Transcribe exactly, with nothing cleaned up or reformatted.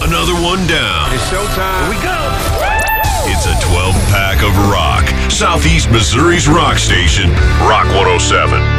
Another one down. It's showtime. Here we go. It's a twelve pack of rock. Southeast Missouri's rock station, Rock one oh seven.